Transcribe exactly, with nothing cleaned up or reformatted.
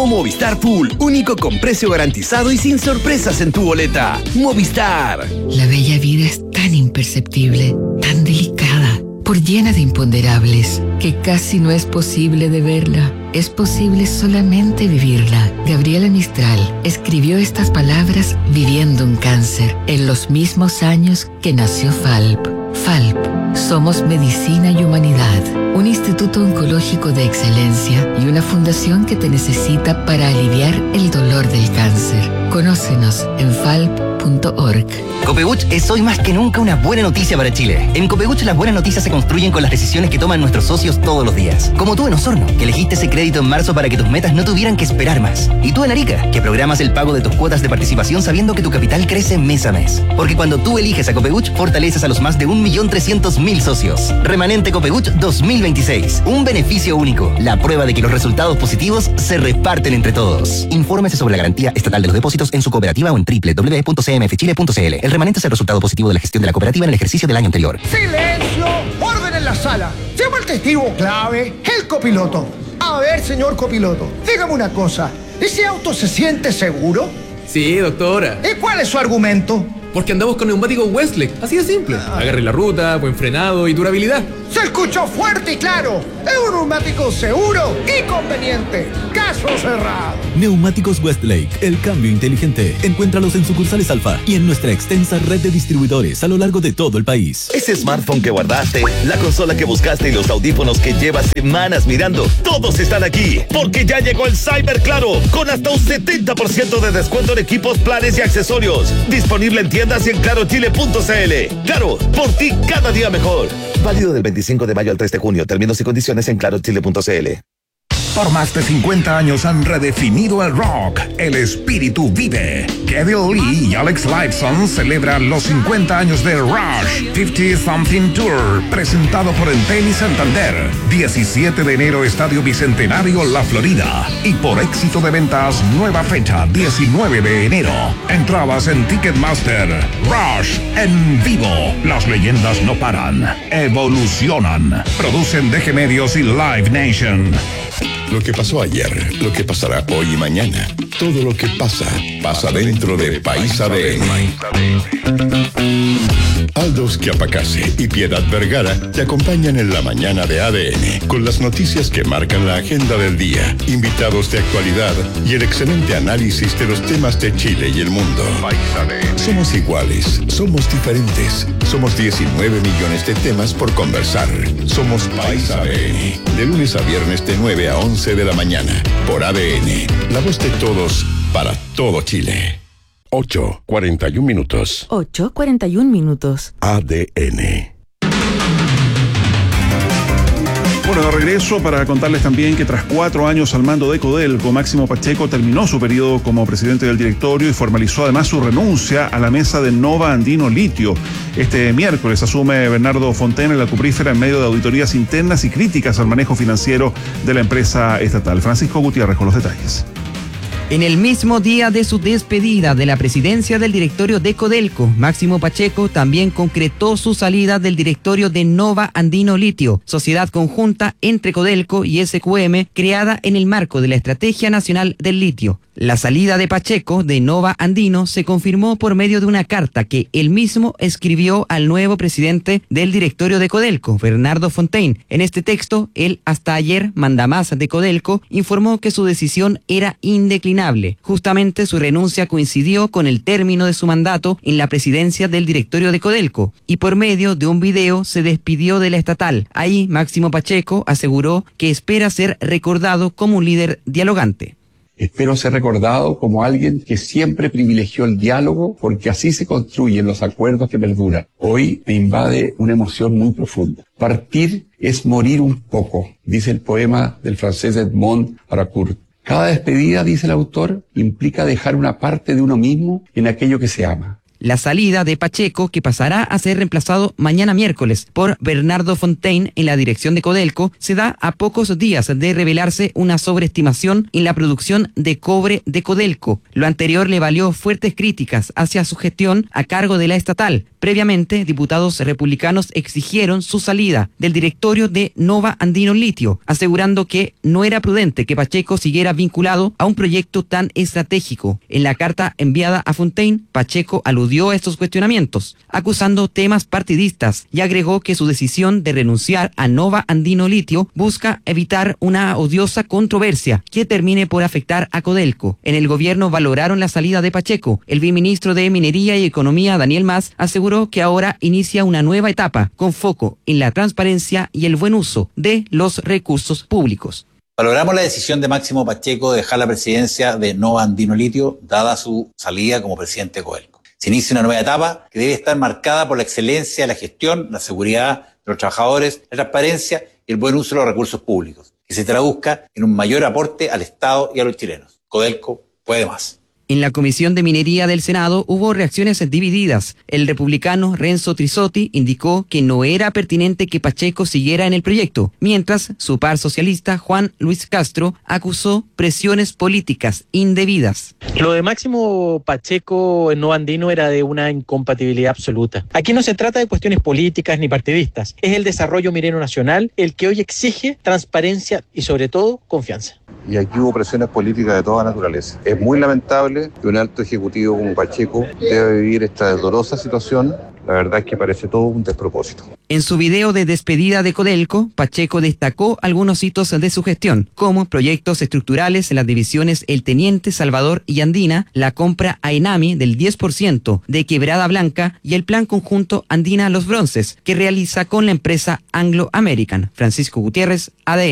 Movistar Full, único con precio garantizado y sin sorpresas en tu boleta. Movistar. La bella vida es tan imperceptible, tan delicada, por llena de imponderables, que casi no es posible de verla. Es posible solamente vivirla. Gabriela Mistral escribió estas palabras viviendo un cáncer en los mismos años que nació Falp. Falp, somos medicina y humanidad, un instituto oncológico de excelencia y una fundación que te necesita para aliviar el dolor del cáncer. Conócenos en falp punto org. Copebuch es hoy más que nunca una buena noticia para Chile. En Copebuch las buenas noticias se construyen con las decisiones que toman nuestros socios todos los días. Como tú en Osorno, que elegiste ese crédito en marzo para que tus metas no tuvieran que esperar más. Y tú en Arica, que programas el pago de tus cuotas de participación sabiendo que tu capital crece mes a mes. Porque cuando tú eliges a Copebuch, fortaleces a los más de un millón trescientos mil socios. Remanente Copebuch dos mil veintiséis. Un beneficio único. La prueba de que los resultados positivos se reparten entre todos. Infórmese sobre la garantía estatal de los depósitos en su cooperativa o en doble u doble u doble u punto c m f chile punto c l. El remanente es el resultado positivo de la gestión de la cooperativa en el ejercicio del año anterior. ¡Silencio! ¡Orden en la sala! Llama al testigo clave, el copiloto. A ver, señor copiloto, dígame una cosa. ¿Ese auto se siente seguro? Sí, doctora. ¿Y cuál es su argumento? Porque andamos con neumáticos Westlake, así de simple. Agarre la ruta, buen frenado y durabilidad. ¡Se escuchó fuerte y claro! ¡Es un neumático seguro y conveniente! ¡Caso cerrado! Neumáticos Westlake, el cambio inteligente. Encuéntralos en sucursales Alfa y en nuestra extensa red de distribuidores a lo largo de todo el país. Ese smartphone que guardaste, la consola que buscaste y los audífonos que llevas semanas mirando, todos están aquí, porque ya llegó el Cyber Claro, con hasta un setenta por ciento de descuento en equipos, planes y accesorios. Disponible en tiendas y en claro chile punto c l. Claro, por ti cada día mejor. Válido del veinticinco de mayo al tres de junio. Términos y condiciones en claro chile punto c l. Por más de cincuenta años han redefinido el rock. El espíritu vive. Kevin Lee y Alex Lifeson celebran los cincuenta años de Rush cincuenta Something Tour, presentado por Entel y Santander. diecisiete de enero, Estadio Bicentenario, La Florida. Y por éxito de ventas, nueva fecha, diecinueve de enero. Entradas en Ticketmaster. Rush en vivo. Las leyendas no paran, evolucionan. Producen D G Medios y Live Nation. Lo que pasó ayer, lo que pasará hoy y mañana, todo lo que pasa, pasa dentro de País A D N. Aldos Chiapacase y Piedad Vergara te acompañan en la mañana de A D N con las noticias que marcan la agenda del día, invitados de actualidad y el excelente análisis de los temas de Chile y el mundo. País A D N. Somos iguales, somos diferentes, somos diecinueve millones de temas por conversar. Somos País A D N, de lunes a viernes de nueve a once de la mañana, por A D N, la voz de todos, para todo Chile. ocho cuarenta y un minutos. ocho cuarenta y un minutos. A D N. Bueno, de regreso para contarles también que tras cuatro años al mando de Codelco, Máximo Pacheco terminó su periodo como presidente del directorio y formalizó además su renuncia a la mesa de Nova Andino Litio. Este miércoles asume Bernardo Fontaine en la cuprífera en medio de auditorías internas y críticas al manejo financiero de la empresa estatal. Francisco Gutiérrez con los detalles. En el mismo día de su despedida de la presidencia del directorio de Codelco, Máximo Pacheco también concretó su salida del directorio de Nova Andino Litio, sociedad conjunta entre Codelco y S Q M, creada en el marco de la Estrategia Nacional del Litio. La salida de Pacheco de Nova Andino se confirmó por medio de una carta que él mismo escribió al nuevo presidente del directorio de Codelco, Bernardo Fontaine. En este texto, él hasta ayer, mandamás de Codelco, informó que su decisión era indeclinable. Justamente su renuncia coincidió con el término de su mandato en la presidencia del directorio de Codelco y por medio de un video se despidió de la estatal. Ahí, Máximo Pacheco aseguró que espera ser recordado como un líder dialogante. Espero ser recordado como alguien que siempre privilegió el diálogo porque así se construyen los acuerdos que perduran. Hoy me invade una emoción muy profunda. Partir es morir un poco, dice el poema del francés Edmond Harcourt. Cada despedida, dice el autor, implica dejar una parte de uno mismo en aquello que se ama. La salida de Pacheco, que pasará a ser reemplazado mañana miércoles por Bernardo Fontaine en la dirección de Codelco, se da a pocos días de revelarse una sobreestimación en la producción de cobre de Codelco. Lo anterior le valió fuertes críticas hacia su gestión a cargo de la estatal. Previamente, diputados republicanos exigieron su salida del directorio de Nova Andino Litio, asegurando que no era prudente que Pacheco siguiera vinculado a un proyecto tan estratégico. En la carta enviada a Fontaine, Pacheco aludió a estos cuestionamientos, acusando temas partidistas, y agregó que su decisión de renunciar a Nova Andino Litio busca evitar una odiosa controversia que termine por afectar a Codelco. En el gobierno valoraron la salida de Pacheco. El viceministro de Minería y Economía, Daniel Mas, aseguró que ahora inicia una nueva etapa con foco en la transparencia y el buen uso de los recursos públicos. Valoramos la decisión de Máximo Pacheco de dejar la presidencia de Nova Andino Litio, dada su salida como presidente de Codelco. Se inicia una nueva etapa que debe estar marcada por la excelencia de la gestión, la seguridad de los trabajadores, la transparencia y el buen uso de los recursos públicos, que se traduzca en un mayor aporte al Estado y a los chilenos. Codelco puede más. En la Comisión de Minería del Senado hubo reacciones divididas. El republicano Renzo Trisotti indicó que no era pertinente que Pacheco siguiera en el proyecto, mientras su par socialista Juan Luis Castro acusó presiones políticas indebidas. Lo de Máximo Pacheco en Nova Andino era de una incompatibilidad absoluta. Aquí no se trata de cuestiones políticas ni partidistas. Es el desarrollo minero nacional el que hoy exige transparencia y sobre todo confianza. Y aquí hubo presiones políticas de toda naturaleza. Es muy lamentable que un alto ejecutivo como Pacheco deba vivir esta dolorosa situación. La verdad es que parece todo un despropósito. En su video de despedida de Codelco, Pacheco destacó algunos hitos de su gestión, como proyectos estructurales en las divisiones El Teniente, Salvador y Andina, la compra a Enami del diez por ciento de Quebrada Blanca y el plan conjunto Andina Los Bronces, que realiza con la empresa Anglo American. Francisco Gutiérrez, A D N.